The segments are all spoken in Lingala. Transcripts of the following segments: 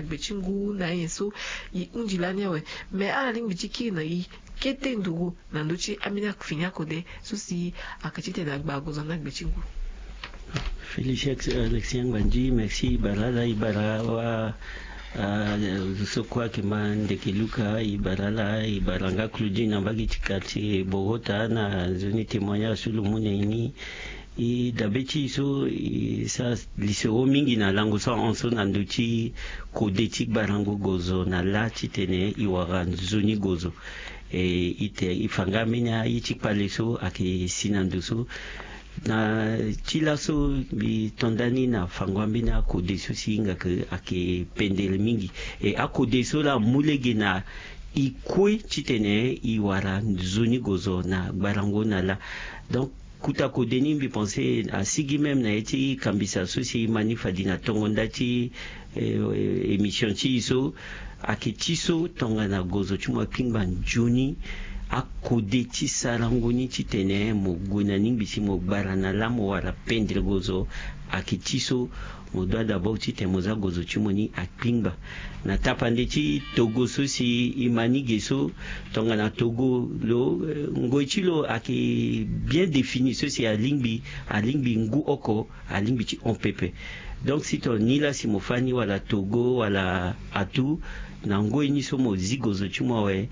bechingu na yeso I unjilani we me ala ling bichiki na I kete ndugu na ndochi amina kufinya kode susi akachite na gbagozo na bechingu. Félicitations Alexien Banji, merci Barala Ibarawa sokwa kema ndekeluka Ibarala Ibaranga Claudine ambagi chikati Bogota na zoni témoignage sur le monde ini I dabechi so sa liseo mingi na lango sa onso na ndochi kodetik barango gozo na la chitene iwara zoni gozo ite ifanga menya ichik paleso ake sinanduso na chila so bi tondani na fangwambi na kodeso singa ke ake pendele mingi akodeso la mulege na ikwe chitene iwara zoni gozo na barango na la donc kuta kodeni bi penser à sigi même na eti kambisa so si manifadi na tongonda ti émission ti so ake tiso tonga na gozo chuma pingba juni akode ti sarangoni ti tene mo gona ningbisi mo barana la mo wala pendre gozo ake tiso mo doit d'abord ti te moza gozo chumoni akpingba na tapande ti Togo so si imani geso tonga na Togo lo ngoichilo ake bien défini so si alingbi ngu oko alingbi ti onpepe donc si to nila si mo fani wala Togo wala atu na ngoi ni so mo zigozo chuma we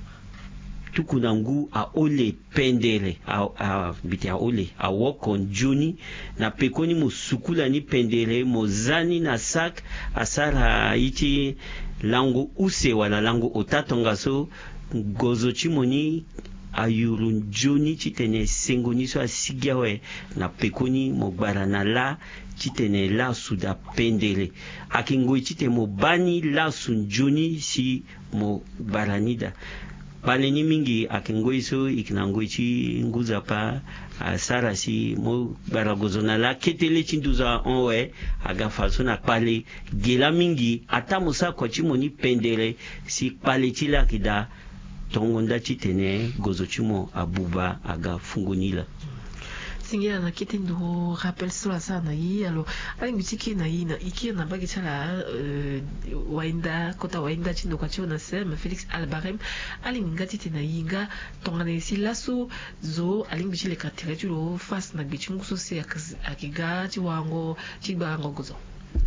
tukunangu a ole pendele a biti a ole a wokon juni na pekoni mo sukula ni pendele mo zani na sak asara iti lango use wala lango otatonga so gozo chimoni ayurun juni chitene sengoni so asigiawe na pekoni mo barana la chitene la suda pendele akingoi chite mo bani la sun juni si mo baranida paleni mingi akengoi so ikinangoi chi nguza pa sara si mo baragozo na la ketele chinduza onwe aga faso na pale gela mingi ata musa kwa chimoni pendele si pale chila kida tongonda chitene gozo chimo abuba aga fungunila singia na kiti ndo rappel sola sana yi alo ali mitiki na yi na iki na bagi chala wainda kota wainda chindo kwa chio na sem Felix Albarem ali ngati tina yinga tongane si laso zo ali bichile katire chulo fas na bichungu so se akiga chiwango chibango gozo.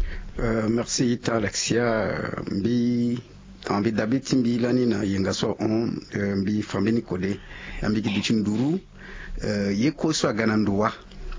Merci Alexia mbi tambi dabiti mbi lani na yinga so on mbi famini kode mbi kidichinduru ye koso gananduwa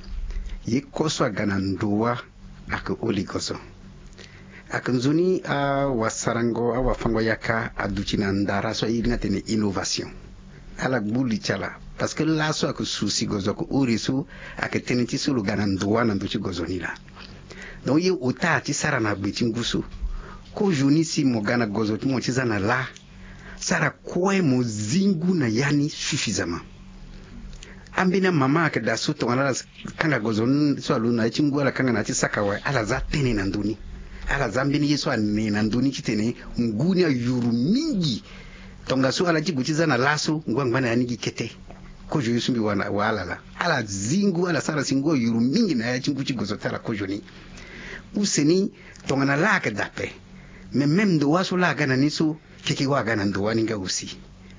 aka oligoso akanzuni a wasarango a wafango yaka aduchina ndara so irina tene innovation ala gbuli chala parce que la so aka susi gozo ko urisu aka tenenti sulu gananduwa na nduchi gozoni la donc ye ota ti sara na gbetingusu ko juni si mo gana gozo ti mo chizana la sara koe mo zingu na yani suffisamment ambina mama ka da su tongana kanga gozon so aluna chingu ala kanga na ti sakawa ala za tene na nduni ala zambini yeso ane na nduni chitene nguni yuru mingi tonga so ala jiguchiza na laso ngwangwana yani kete ko jo yusumbi wana wala la ala zingu ala sara singo yuru mingi na ya chingu chigozo tala ko joni useni tongana la ka dape même ndo waso la gana niso keke wa gana ndo waninga usi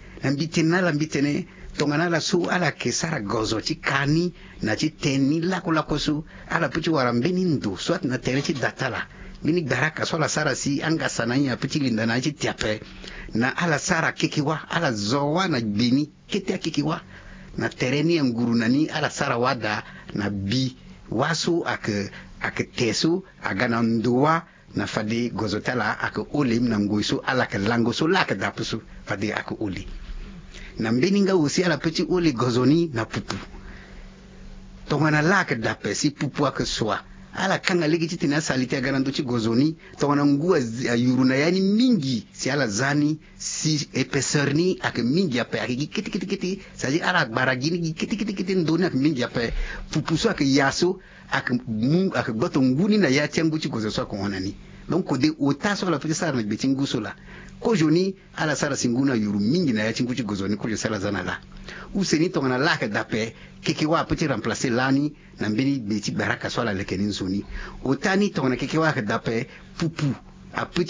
mbitene tongana la su ala kesara gozo ti kani na ti teni lako su ala puchi warambeni ndo swat na tere ti datala mini baraka so la sara si anga sananya puchi linda na ti tiape na ala sara kekiwa ala zowa na beni ketia kekiwa na tereni nguru nani ala sara wada na bi wasu ak tesu agana ndowa na fade gozotala ak olim na ngoiso ala ka langoso la ka dapusu fade ak oli na mbeninga usi ala petit oli gozoni na pupu tongana la ka dape si pupu ak soa ala kanga legi tina salite ganando ci gozoni tongana ngua yuru na yani mingi si ala zani si épaisseur ni ak mingi ape ak kiti saji ala baragini kiti ndoni ak mingi ape pupu so ak yaso ak mu ak goto nguni na ya tiangu ci gozo so ko onani donc ko de ota so la petit sar na beti ngusola ko joni ala sara singuna yuru mingi na ya tiangu ci gozo ni ko sala zana la useni tongana la ka dape keke wa petit remplacer lani na mbeni beti baraka so la lekeni zoni otani tongana keke wa ka dape pupu a petit